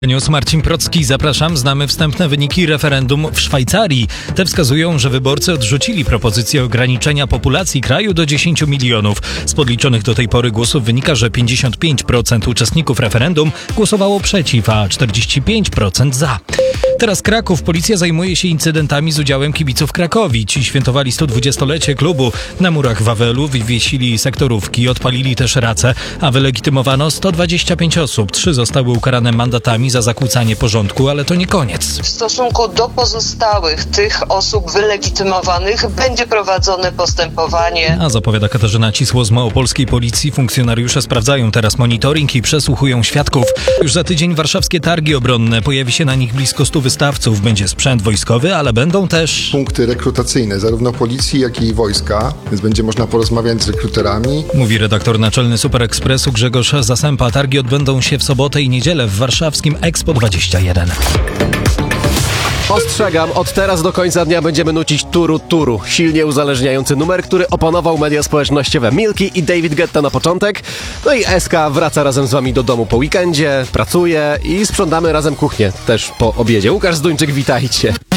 News Marcin Procki, zapraszam. Znamy wstępne wyniki referendum w Szwajcarii. Te wskazują, że wyborcy odrzucili propozycję ograniczenia populacji kraju do 10 milionów. Z podliczonych do tej pory głosów wynika, że 55% uczestników referendum głosowało przeciw, a 45% za. Teraz Kraków. Policja zajmuje się incydentami z udziałem kibiców Krakowi. Ci świętowali 120-lecie klubu. Na murach Wawelu wywiesili sektorówki, odpalili też race, a wylegitymowano 125 osób. 3 zostały ukarane mandatami za zakłócanie porządku, ale to nie koniec. W stosunku do pozostałych tych osób wylegitymowanych będzie prowadzone postępowanie. A zapowiada Katarzyna Cisło z małopolskiej policji. Funkcjonariusze sprawdzają teraz monitoring i przesłuchują świadków. Już za tydzień warszawskie targi obronne. Pojawi się na nich blisko 100 wystawców. Będzie sprzęt wojskowy, ale będą też punkty rekrutacyjne, zarówno policji, jak i wojska, więc będzie można porozmawiać z rekruterami. Mówi redaktor naczelny Super Expressu Grzegorz Zasępa. Targi odbędą się w sobotę i niedzielę w warszawskim Expo 21. Ostrzegam, od teraz do końca dnia będziemy nucić Turu, silnie uzależniający numer, który opanował media społecznościowe. Milki i David Guetta na początek. No i SK wraca razem z wami do domu po weekendzie, pracuje i sprzątamy razem kuchnię też po obiedzie. Łukasz Zduńczyk, witajcie.